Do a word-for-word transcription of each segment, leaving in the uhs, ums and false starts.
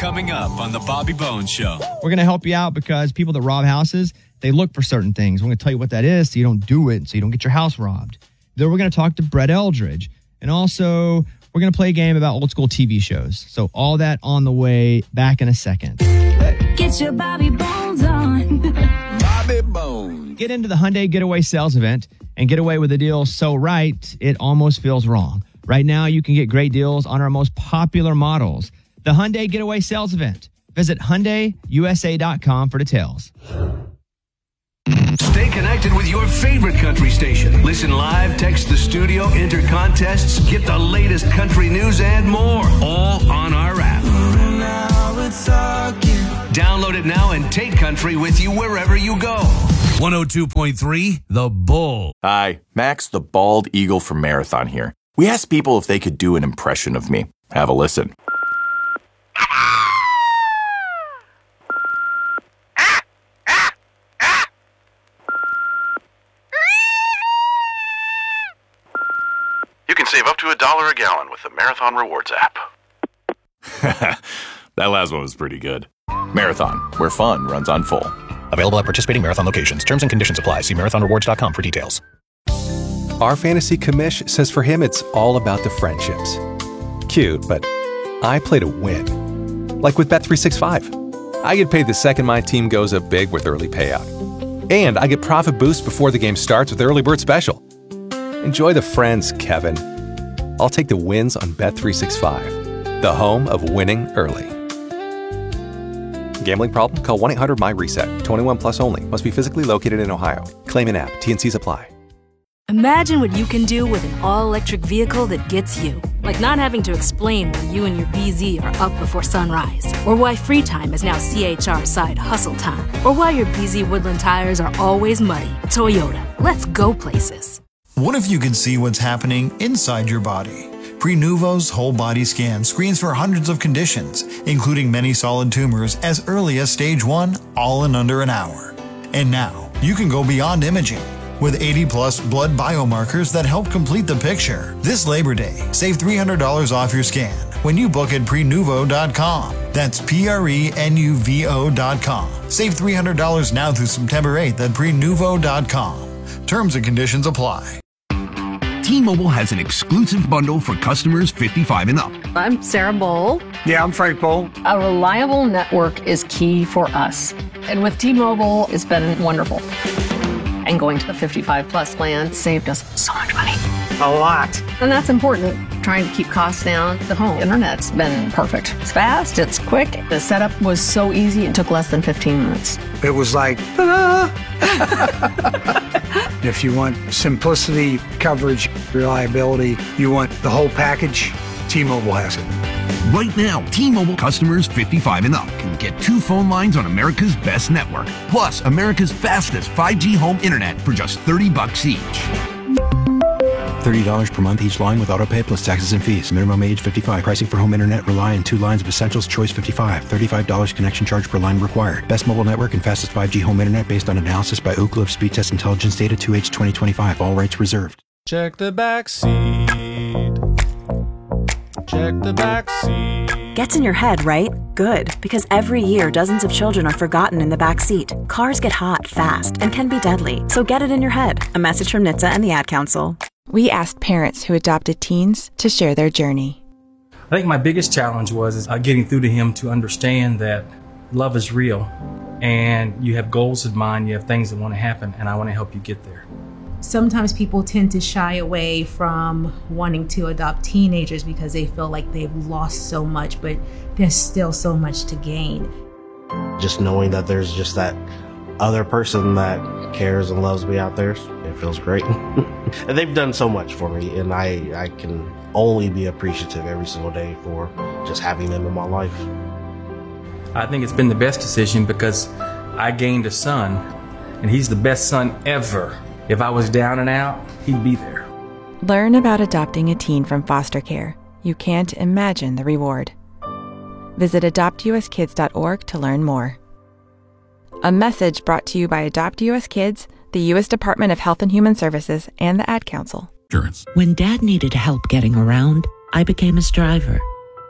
Coming up on The Bobby Bones Show. We're going to help you out because people that rob houses, they look for certain things. We're going to tell you what that is so you don't do it, so you don't get your house robbed. Then we're going to talk to Brett Eldridge. And also, we're going to play a game about old school T V shows. So all that on the way, back in a second. Get your Bobby Bones on. Bobby Bones. Get into the Hyundai Getaway sales event and get away with a deal so right, it almost feels wrong. Right now, you can get great deals on our most popular models. The Hyundai Getaway sales event. Visit Hyundai U S A dot com for details. Stay connected with your favorite country station. Listen live, text the studio, enter contests, get the latest country news and more, all on our app. Download it now and take country with you wherever you go. one oh two point three The Bull. Hi, Max the Bald Eagle from Marathon here. We asked people if they could do an impression of me. Have a listen. You can save up to a dollar a gallon with the Marathon Rewards app. That last one was pretty good. Marathon, where fun runs on full. Available at participating Marathon locations. Terms and conditions apply. See marathon rewards dot com for details. Our fantasy commish says for him it's all about the friendships. Cute, but I play to win. Like with Bet three sixty-five. I get paid the second my team goes up big with early payout. And I get profit boost before the game starts with Early Bird Special. Enjoy the friends, Kevin. I'll take the wins on Bet three sixty-five, the home of winning early. Gambling problem? Call one eight hundred my reset. twenty-one plus only. Must be physically located in Ohio. Claim in app. T N Cs apply. Imagine what you can do with an all-electric vehicle that gets you. Like not having to explain why you and your B Z are up before sunrise. Or why free time is now C H R side hustle time. Or why your B Z Woodland tires are always muddy. Toyota. Let's go places. What if you could see what's happening inside your body? Prenuvo's whole body scan screens for hundreds of conditions, including many solid tumors as early as stage one, all in under an hour. And now, you can go beyond imaging with eighty plus blood biomarkers that help complete the picture. This Labor Day, save three hundred dollars off your scan when you book at prenuvo dot com. That's P R E N U V O dot com. Save three hundred dollars now through September eighth at prenuvo dot com. Terms and conditions apply. T-Mobile has an exclusive bundle for customers fifty-five and up. I'm Sarah Bowl. Yeah, I'm Frank Bowl. A reliable network is key for us. And with T-Mobile, it's been wonderful. And going to the fifty-five plus plan saved us so much money. A lot. And that's important. Trying to keep costs down. The home internet's been perfect. It's fast, it's quick. The setup was so easy, it took less than fifteen minutes. It was like, ah. If you want simplicity, coverage, reliability, you want the whole package, T-Mobile has it. Right now, T-Mobile customers fifty-five and up can get two phone lines on America's best network, plus America's fastest five G home internet for just thirty bucks each. thirty dollars per month each line with autopay plus taxes and fees. Minimum age fifty-five. Pricing for home internet rely on two lines of Essentials Choice fifty-five. thirty-five dollars connection charge per line required. Best mobile network and fastest five G home internet based on analysis by Ookla of Speed Test Intelligence Data two H twenty twenty-five. All rights reserved. Check the back seat. Check the back seat. Gets in your head, right? Good, because every year dozens of children are forgotten in the back seat. Cars get hot fast and can be deadly, so get it in your head. A message from N H T S A and the Ad Council. We asked parents who adopted teens to share their journey. I think my biggest challenge was is, uh, getting through to him to understand that love is real and you have goals in mind, you have things that want to happen, and I want to help you get there. Sometimes people tend to shy away from wanting to adopt teenagers because they feel like they've lost so much, but there's still so much to gain. Just knowing that there's just that other person that cares and loves me out there, it feels great. And they've done so much for me, and I, I can only be appreciative every single day for just having them in my life. I think it's been the best decision because I gained a son, and he's the best son ever. If I was down and out, he'd be there. Learn about adopting a teen from foster care. You can't imagine the reward. Visit adopt u s kids dot org to learn more. A message brought to you by Adopt U S Kids, the U S Department of Health and Human Services, and the Ad Council. When Dad needed help getting around, I became his driver.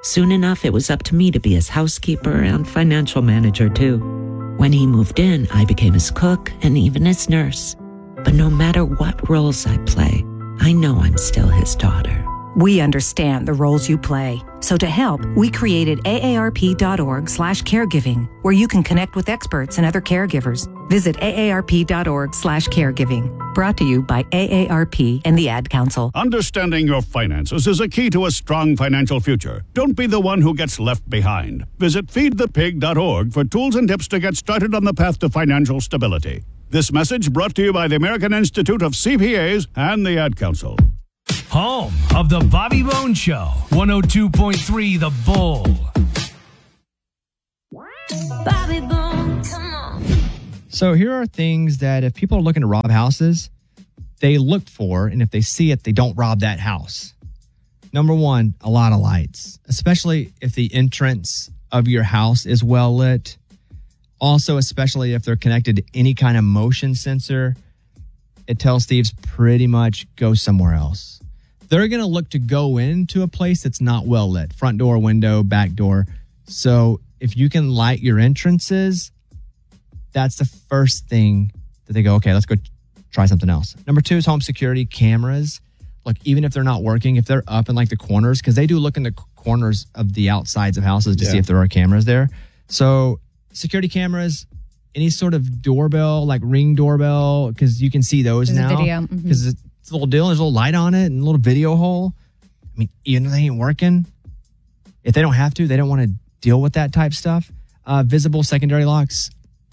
Soon enough, it was up to me to be his housekeeper and financial manager, too. When he moved in, I became his cook and even his nurse. But no matter what roles I play, I know I'm still his daughter. We understand the roles you play. So to help, we created aarp.org slash caregiving, where you can connect with experts and other caregivers. Visit aarp.org slash caregiving. Brought to you by A A R P and the Ad Council. Understanding your finances is a key to a strong financial future. Don't be the one who gets left behind. Visit feed the pig dot org for tools and tips to get started on the path to financial stability. This message brought to you by the American Institute of C P As and the Ad Council. Home of the Bobby Bones Show, one oh two point three The Bull. Bobby Bones, come on. So here are things that if people are looking to rob houses, they look for, and if they see it, they don't rob that house. Number one, a lot of lights, especially if the entrance of your house is well lit. Also, especially if they're connected to any kind of motion sensor, it tells thieves pretty much go somewhere else. They're going to look to go into a place that's not well lit. Front door, window, back door. So if you can light your entrances, that's the first thing that they go, okay, let's go try something else. Number two is home security cameras. Like, even if they're not working, if they're up in like the corners, because they do look in the corners of the outsides of houses to Yeah. see if there are cameras there. So security cameras, any sort of doorbell, like Ring doorbell, because you can see those There's a now. video, mhm. Because it's a little deal. There's a little light on it and a little video hole. I mean, even if they ain't working, if they don't have to, they don't want to deal with that type stuff. Uh, visible secondary locks.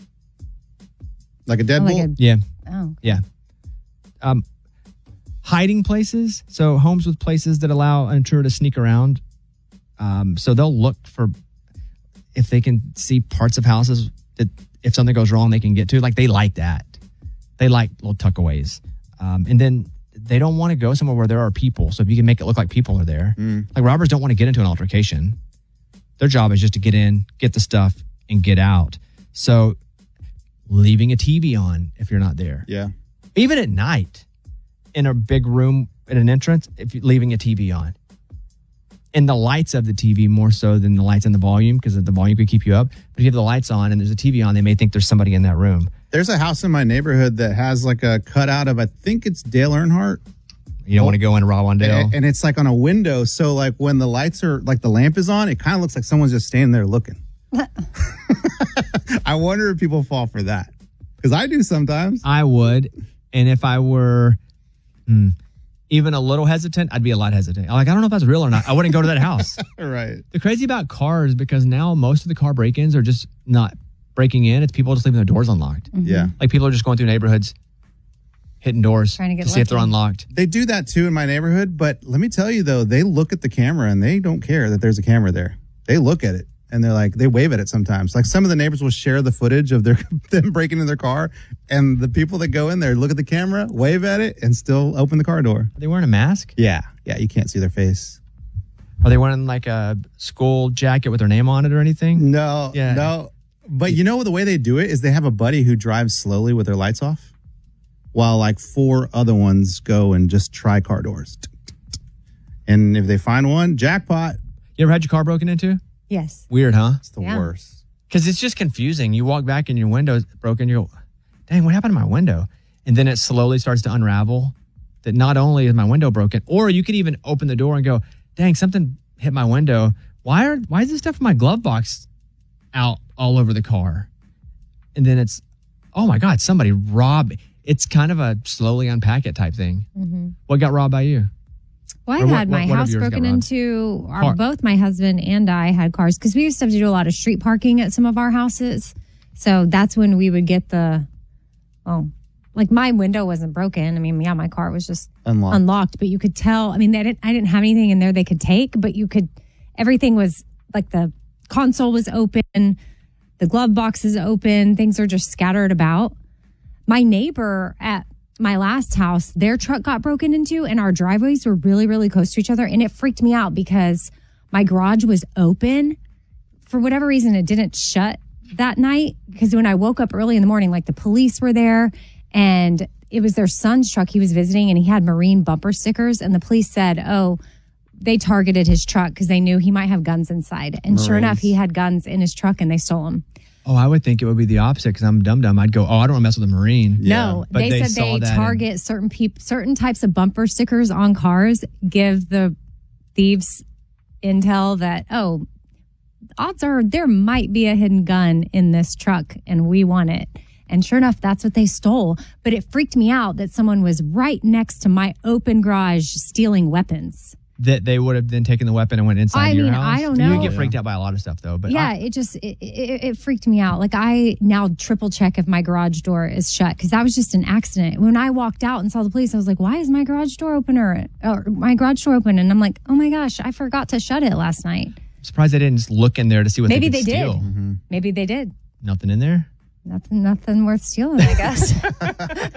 Like a deadbolt? Oh, like a- Yeah. Oh. Yeah. Um, hiding places. So homes with places that allow an intruder to sneak around. Um, so they'll look for if they can see parts of houses that if something goes wrong, they can get to. Like, they like that. They like little tuckaways. Um, and then they don't want to go somewhere where there are people. So if you can make it look like people are there. Mm. Like, robbers don't want to get into an altercation. Their job is just to get in, get the stuff, and get out. So leaving a T V on if you're not there. Yeah. Even at night in a big room at an entrance, if you're leaving a T V on. And the lights of the T V more so than the lights and the volume, because the volume could keep you up. But if you have the lights on and there's a T V on, they may think there's somebody in that room. There's a house in my neighborhood that has like a cutout of, I think it's Dale Earnhardt. You don't want to go in Rob on Dale. And, and it's like on a window. So like when the lights are, like the lamp is on, it kind of looks like someone's just standing there looking. I wonder if people fall for that. Because I do sometimes. I would. And if I were hmm, even a little hesitant, I'd be a lot hesitant. I'm like, I don't know if that's real or not. I wouldn't go to that house. Right. The crazy about cars, because now most of the car break-ins are just not breaking in. It's people just leaving their doors unlocked. Mhm. Yeah. Like, people are just going through neighborhoods, hitting doors Trying to get see if they're lucky. unlocked. They do that too in my neighborhood. But let me tell you though, they look at the camera and they don't care that there's a camera there. They look at it. And they're like, they wave at it sometimes. Like, some of the neighbors will share the footage of their them breaking into their car, and the people that go in there look at the camera, wave at it, and still open the car door. Are they wearing a mask? Yeah, yeah, you can't see their face. Are they wearing like a school jacket with their name on it or anything? No, Yeah. no. But you know the way they do it is they have a buddy who drives slowly with their lights off, while like four other ones go and just try car doors. And if they find one, jackpot. You ever had your car broken into? Yes. Weird, huh? It's the worst. Because it's just confusing. You walk back and your window's broken. You go, dang, what happened to my window? And then it slowly starts to unravel that not only is my window broken, or you could even open the door and go, dang, something hit my window. Why are why is this stuff in my glove box out all over the car? And then it's, oh my God, somebody robbed. It's kind of a slowly unpack it type thing. Mm-hmm. What got robbed by you? Well, Or I've what- had my what- what of house yours got broken robbed? into. Our, Car. both my husband and I had cars because we used to have to do a lot of street parking at some of our houses. So that's when we would get the, oh, like my window wasn't broken. I mean, yeah, my car was just Unlocked. unlocked, but you could tell. I mean, they didn't, I didn't have anything in there they could take, but you could, everything was like the console was open, the glove box is open, things are just scattered about. My neighbor at my last house, their truck got broken into and our driveways were really, really close to each other. And it freaked me out because my garage was open. For whatever reason, it didn't shut that night because when I woke up early in the morning, like the police were there and it was their son's truck he was visiting and he had marine bumper stickers. And the police said, oh, they targeted his truck because they knew he might have guns inside. And sure enough, Marines. he had guns in his truck and they stole them. Oh, I would think it would be the opposite because I'm dumb dumb. I'd go, oh, I don't want to mess with a Marine. No, But they, said saw they that target certain people, certain types of bumper stickers on cars, give the thieves intel that, oh, odds are there might be a hidden gun in this truck and we want it. And sure enough, that's what they stole. But it freaked me out that someone was right next to my open garage stealing weapons. that they would have then taken the weapon and went inside I your mean, house. I don't You know. get freaked out by a lot of stuff though. But yeah, I, it just it, it, it freaked me out. Like I now triple check if my garage door is shut because that was just an accident. When I walked out and saw the police, I was like, "Why is my garage door open or, or my garage door open?" And I'm like, "Oh my gosh, I forgot to shut it last night." I'm surprised they didn't just look in there to see what Maybe they could they steal. did. Maybe they did. Nothing in there. Nothing, nothing worth stealing, I guess.